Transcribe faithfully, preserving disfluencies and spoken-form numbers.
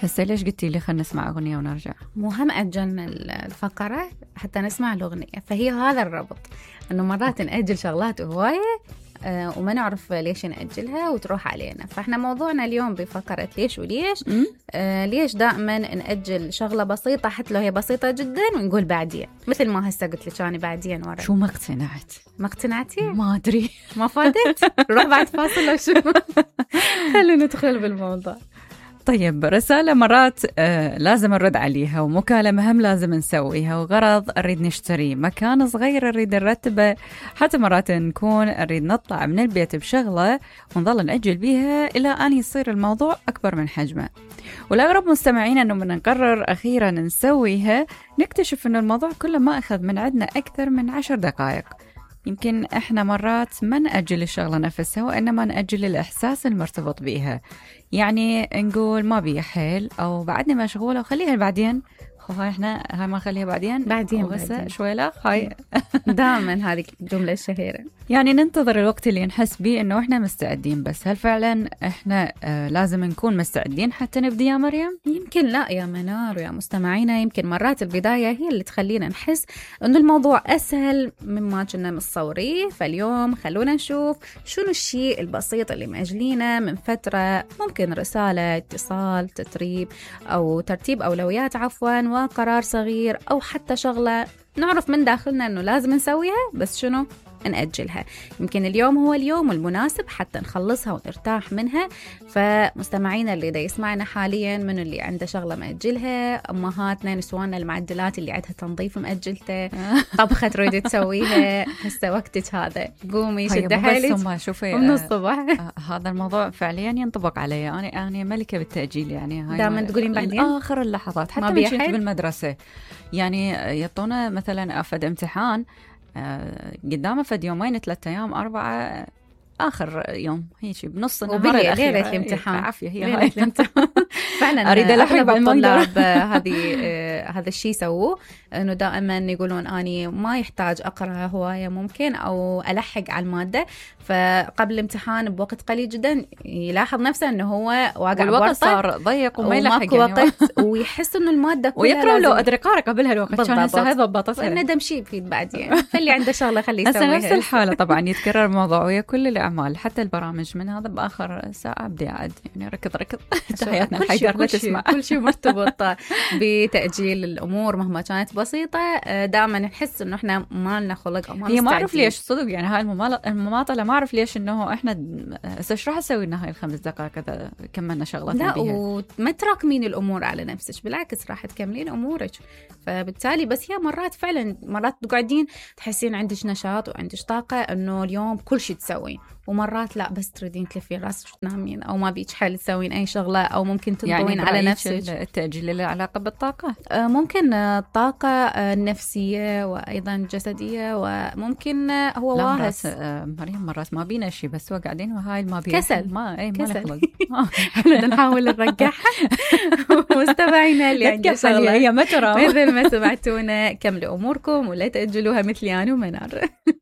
هسه ليش قلتي لي خلنا نسمع أغنية ونرجع؟ مهم أجلنا الفقرة حتى نسمع الأغنية، فهي هذا الربط، إنه مرات نأجل شغلات هواية آه وما نعرف ليش نأجلها وتروح علينا. فإحنا موضوعنا اليوم بفقرة ليش وليش. آه ليش دائما نأجل شغلة بسيطة حتى لو هي بسيطة جدا ونقول بعدين، مثل ما هسه قلت لك أنا بعدين ورا. شو ما اقتنعت؟ ما اقتنعتي؟ ما أدري. ما فادت؟ نروح بعد فاصل لو شو. خلونا ندخل بالموضوع. طيب، رسالة مرات آه لازم نرد عليها، ومكالمة هم لازم نسويها، وغرض نريد نشتري مكان صغير نريد نرتبه، حتى مرات نكون نريد نطلع من البيت بشغلة ونظل نأجل بيها إلى أن يصير الموضوع أكبر من حجمه. والأغرب مستمعين أنه من نقرر أخيرا نسويها نكتشف أنه الموضوع كله ما أخذ من عندنا أكثر من عشر دقائق. يمكن إحنا مرات ما نأجل الشغلة نفسها، وإنما نأجل الإحساس المرتبط بيها. يعني نقول ما بي حيل، أو بعدني مشغولة وخليها بعدين. هاي إحنا هاي ما خليها بعدين بعدين بس بعدين. شوي لا هاي دائما هذه الجملة الشهيرة. يعني ننتظر الوقت اللي نحس بيه إنه إحنا مستعدين. بس هل فعلا إحنا آه لازم نكون مستعدين حتى نبدي يا مريم؟ يمكن لا يا منار ويا مستمعينا، يمكن مرات البداية هي اللي تخلينا نحس إنه الموضوع أسهل مما كنا متصوريه. فاليوم خلونا نشوف شنو الشيء البسيط اللي مأجلينه من فترة، ممكن رسالة، اتصال، تتريب أو ترتيب أولويات عفوا، وقرار صغير أو حتى شغلة نعرف من داخلنا أنه لازم نسويها بس شنو نأجلها. يمكن اليوم هو اليوم المناسب حتى نخلصها ونرتاح منها. فمستمعينا اللي دا يسمعنا حاليا، من اللي عنده شغلة مأجلها، أمهاتنا نسواننا المعدلات اللي عندها تنظيف مأجلته، طبخة تريد تسويها، هسه وقتك هذا، قومي شد حيلك من الصبح. هذا الموضوع فعليا ينطبق علي. أنا أنا ملكة بالتأجيل، يعني دائما تقولين بعدين آخر اللحظات. حتى من كنت بالمدرسة يعني يعطونا مثلا أفد امتحان آه قدامه فد يومين ثلاثة أيام أربعة، آخر يوم هيك بنص النهار الأخير ليلة الامتحان عافية هي ليلة الامتحان. فعلا أريد ألحق بالطلاب هذه هذا الشيء سووه، إنه دائما يقولون أني ما يحتاج أقرأ هواية ممكن أو ألحق على المادة، فقبل الامتحان بوقت قليل جدا يلاحظ نفسه إنه هو واقع الوقت صار ضيق وما يلحق يعني وقت ويحس إنه المادة كلها ويقرأ له أدري قارئ قبلها الوقت كان هسه هاي ضبطتها وندم شيء بفيد بعدين. فاللي عنده شغلة خليه يسويها. نفس الحالة طبعا يتكرر الموضوع ويا كل الأعمال حتى البرامج. من هذا بآخر ساعة بدي أعد يعني ركض ركض حياتنا الحيدر لا تسمع. كل شيء مرتبط بتأجيل الأمور مهما كانت بسيطة. دائما نحس إنه إحنا ما لنا خلق أو ما هي ما أعرف ليش صدق يعني هاي المماطلة ما أعرف ليش إنه إحنا إيش راح نسوي لنا هاي الخمس دقائق كذا كملنا شغلة لا بيها. وما تراكمين الأمور على نفسك، بالعكس راح تكملين أمورك. فبالتالي بس هي مرات فعلا مرات تقعدين تحسين عندك نشاط وعندك طاقة إنه اليوم كل شيء تسوين، ومرات لا بس تريدين تلفين راسك وتنامين أو ما بيك حل تسوين أي شغلة، أو ممكن تنطوين يعني على نفسك. التأجيل له علاقة بالطاقة؟ ممكن الطاقة النفسية وأيضا الجسدية، وممكن هو واهس. مريم مرات ما بينا شيء بس هو قاعدين وهاي ما بينا كسل ما أي ما نخلق. بدنا نحاول نرجعها. مستمعينا اللي عنده شغلة هي مترة مثل ما سمعتونا كملوا أموركم ولا تأجلوها مثل أنا ومنار.